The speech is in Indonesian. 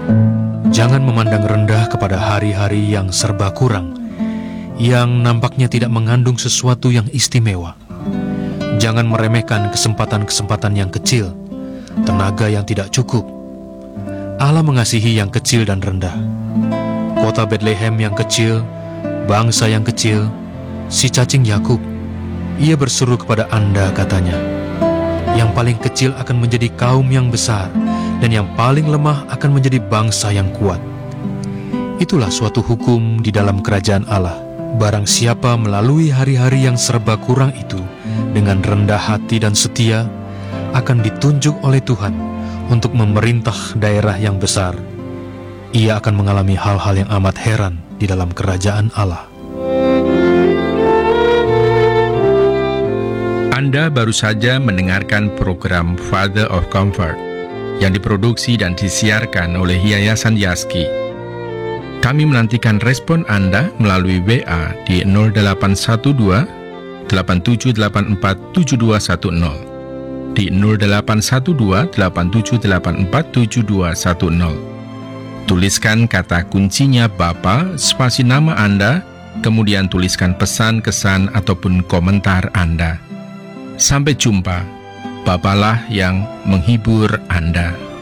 Jangan memandang rendah kepada hari-hari yang serba kurang, yang nampaknya tidak mengandung sesuatu yang istimewa. Jangan meremehkan kesempatan-kesempatan yang kecil, tenaga yang tidak cukup. Allah mengasihi yang kecil dan rendah. Kota Bethlehem yang kecil, bangsa yang kecil, si cacing Yakub, ia berseru kepada Anda, katanya, yang paling kecil akan menjadi kaum yang besar, dan yang paling lemah akan menjadi bangsa yang kuat. Itulah suatu hukum di dalam kerajaan Allah. Barang siapa melalui hari-hari yang serba kurang itu dengan rendah hati dan setia, akan ditunjuk oleh Tuhan untuk memerintah daerah yang besar. Ia akan mengalami hal-hal yang amat heran di dalam kerajaan Allah. Anda baru saja mendengarkan program Father of Comfort yang diproduksi dan disiarkan oleh Yayasan Yaski. Kami menantikan respon Anda melalui WA di 0812 8784 7210, di 0812 8784 7210. Tuliskan kata kuncinya Bapa, spasi nama Anda, kemudian tuliskan pesan, kesan, ataupun komentar Anda. Sampai jumpa, Bapalah yang menghibur Anda.